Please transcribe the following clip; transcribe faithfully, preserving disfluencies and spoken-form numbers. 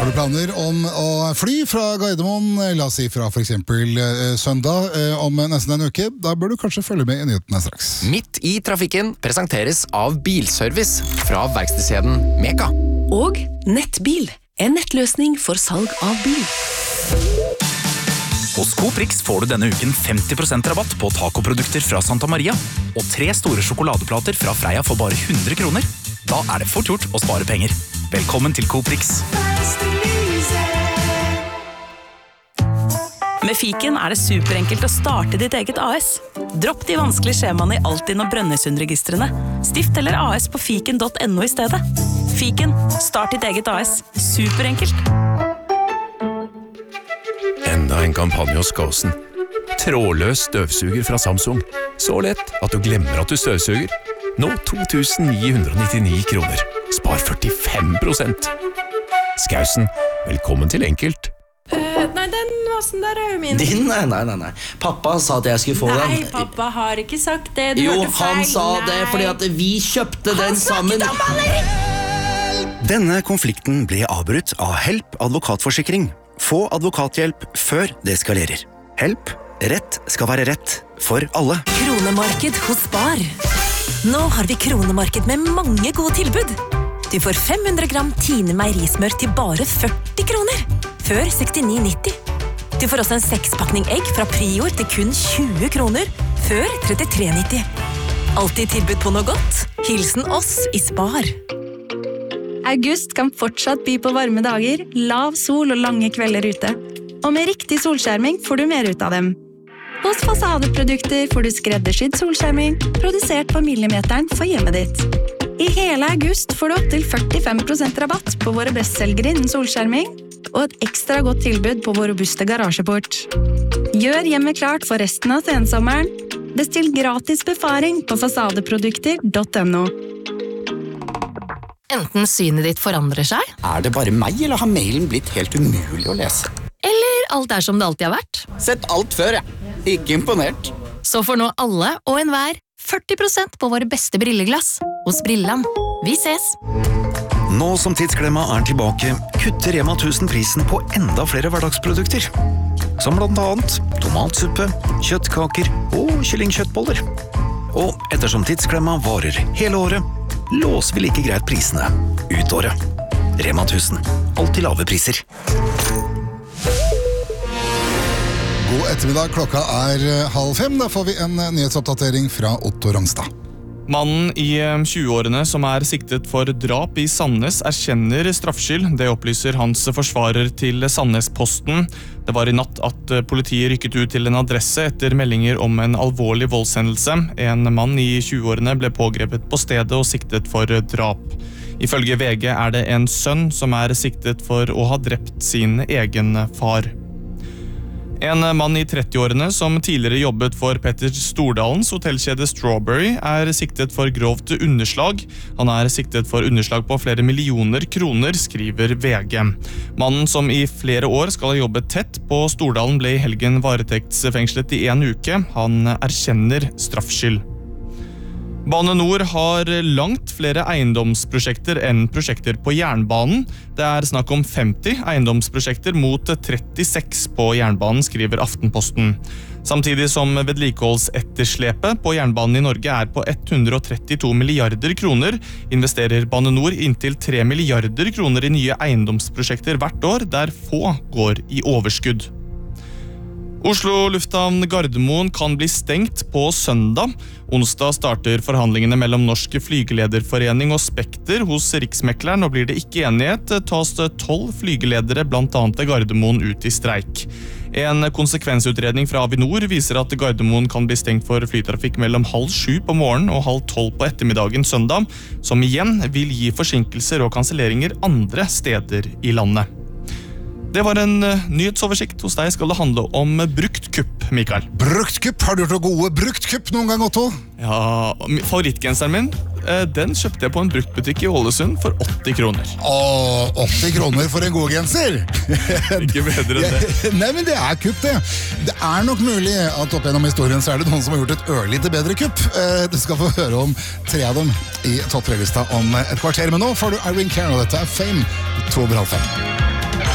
Har du planer om å fly fra Gardermoen, la oss si fra for eksempel eh, søndag eh, om nesten en uke, da bør du kanskje følge med i nyhetene straks. Midt i trafikken presenteres av Bilservice fra verkstedskjeden Meka. Og Nettbil, en nettløsning for salg av bil. Hos Coprix får du denne uken femti prosent rabatt på tacoprodukter fra Santa Maria og tre store sjokoladeplater fra Freia for bare hundre kroner. Da er det fort gjort å spare penger. Velkommen til Coprix. Med Fiken er det superenkelt å starte ditt eget A S. Dropp de vanskelige skjemaene i Altinn og Brønnøysundregistrene. Stift eller A S på fiken punktum no i stedet. Fiken, start ditt eget A S. Superenkelt. Enda en kampanje hos Skåsen. Trådløs støvsuger fra Samsung. Så lett at du glemmer at du støvsuger. Nå to tusen ni hundre nittini kroner. Spar førtifem prosent. Skausen, velkommen til enkelt. Uh, nei, den vasen der er jo min. Din? Nei, nei, nei, nei. Pappa sa at jeg skulle få nei, den. Nei, pappa har ikke sagt det. Du jo, hørte feil. Han sa nei. Det fordi at vi kjøpte han den sammen. Denne konflikten ble avbrutt av Help advokatforsikring. Få advokathjelp før det skalerer. Help. Rett skal være rett for alle. Kronemarked hos Spar. Nå har vi kronemarked med mange gode tilbud. Du får fem hundre gram Tine meierismør til bare førti kroner. Før sekstini nitti. Du får også en sekspakning egg fra Prior til kun tjue kroner. Før trettitre nitti. Alltid tilbud på noe godt. Hilsen oss i Spar. August kan fortsatt by på varme dager, lav sol og lange kvelder ute. Og med riktig solskjerming får du mer ut av dem. Hos Fasadeprodukter får du skreddersydd solskjerming, produsert på millimeteren for hjemmet ditt. I hele august får du opp til førtifem prosent rabatt på våre bestselgere innen solskjerming, og et ekstra godt tilbud på vår robuste garasjeport. Gjør hjemmet klart for resten av sensommeren. Bestill gratis befaring på fasadeprodukter punktum no. Enten synet ditt forandrer seg, er det bare meg, eller har mailen blitt helt umulig å lese? Eller alt er som det alltid har vært. Sett alt før, ja. Ikke imponert. Så får nå alle og enhver førti prosent på våre beste brilleglass hos Brilland. Vi ses! Nå som tidsklemma er tilbake, kutter Rema tusen prisen på enda flere hverdagsprodukter. Som blant annet tomatsuppe, kjøttkaker og kyllingkjøttboller. Og ettersom tidsklemma varer hele året, låser vi like greit prisene ut året. Rema tusen. Alltid lave priser. God ettermiddag, klokka er halv fem. Da får vi en nyhetsoppdatering fra Otto Rangstad. Mannen i tjue-årene som er siktet for drap i Sandnes erkjenner straffskyld. Det opplyser hans forsvarer til Sandnes-Posten. Det var i natt at politiet rykket ut til en adresse etter meldinger om en alvorlig voldshendelse. En mann i tjue-årene ble pågrepet på stedet og siktet for drap. Ifølge V G er det en sønn som er siktet for å ha drept sin egen far. En mann i trettiårene som tidligere jobbet for Petter Stordalens hotellkjede Strawberry er siktet for grovt underslag. Han er siktet for underslag på flere millioner kroner, skriver V G. Mannen som i flere år skal ha jobbet tett på Stordalen ble i helgen varetektsfengslet i en uke. Han erkjenner straffskyld. Bane Nor har langt flere eiendomsprosjekter enn prosjekter på jernbanen. Det er snakk om femti eiendomsprosjekter mot trettiseks på jernbanen, skriver Aftenposten. Samtidig som vedlikeholdsetterslepet på jernbanen i Norge er på hundre og trettito milliarder kroner, investerer Bane Nor inntil tre milliarder kroner i nye eiendomsprosjekter hvert år, der få går i overskudd. Oslo Lufthavn Gardermoen kan bli stengt på søndag. Onsdag starter forhandlingene mellom Norsk Flygelederforening og Spekter hos Riksmekleren, og blir det ikke enighet, tas tolv flygeledere blant annet ved Gardermoen ut i streik. En konsekvensutredning fra Avinor viser at Gardermoen kan bli stengt for flytrafikk mellom halv sju på morgenen og halv tolv på ettermiddagen søndag, som igjen vil gi forsinkelser og kanselleringer andre steder i landet. Det var en uh, nyhetsoversikt. Hos deg skal det handle om bruktkupp, Mikael. Bruktkupp? Har du gjort noe gode bruktkupp noen gang, Otto? Ja, favorittgenseren min, uh, den kjøpte jeg på en bruktbutikk i Ålesund for åtti kroner. Åh, åtti kroner for en god genser! Ikke bedre enn det. Nei, men det er kupp, det. Det er nok mulig at opp gjennom historien så er det noen som har gjort et ørlite bedre kupp. Uh, du skal få høre om tre av dem i topp tre-lista om et kvarter. Men nå får du Irene Cara, og dette er Fame, to over halv fem.